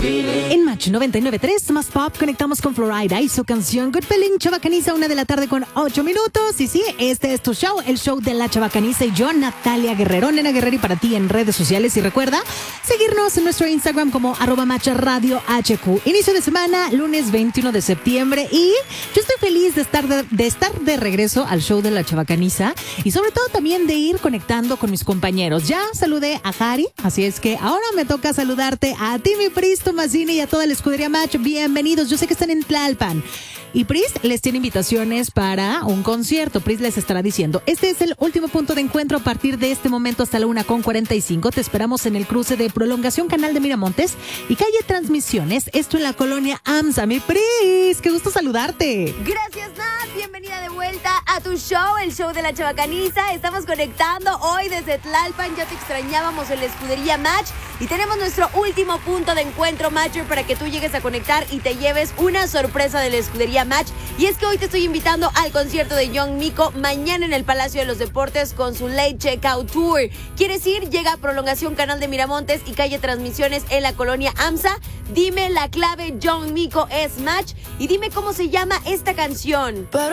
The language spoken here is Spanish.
En Match 99.3 más pop conectamos con Florida y su canción Good Feeling. Chabacaniza, 1:08 Y sí, este es tu show, el show de la Chabacaniza y yo, Natalia Guerrero, Nena Guerrero, y para ti en redes sociales. Y recuerda seguirnos en nuestro Instagram como @MatchRadioHQ. Inicio de semana, lunes 21 de septiembre, y yo estoy feliz de estar de regreso al show de la Chabacaniza y sobre todo también de ir conectando con mis compañeros. Ya saludé a Jari, así es que ahora me toca saludarte a ti, mi Pris Tomasini, y a toda la escudería Match. Bienvenidos, yo sé que están en Tlalpan y Pris les tiene invitaciones para un concierto. Pris les estará diciendo, este es el último punto de encuentro a partir de este momento hasta la 1:45. Te esperamos en el cruce de Prolongación Canal de Miramontes y calle Transmisiones, esto en la colonia AMSA. Mi Pris, qué gusto saludarte. Gracias, Nat, bienvenida de vuelta a tu show, el show de la Chabacaniza. Estamos conectando hoy desde Tlalpan, ya te extrañábamos en la escudería Match y tenemos nuestro último punto de encuentro, Matcher, para que tú llegues a conectar y te lleves una sorpresa de la escudería Match. Y es que hoy te estoy invitando al concierto de John Mico mañana en el Palacio de los Deportes con su Late Checkout Tour. ¿Quieres ir? Llega a Prolongación Canal de Miramontes y calle Transmisiones en la colonia AMSA. Dime la clave John Mico es Match y dime cómo se llama esta canción.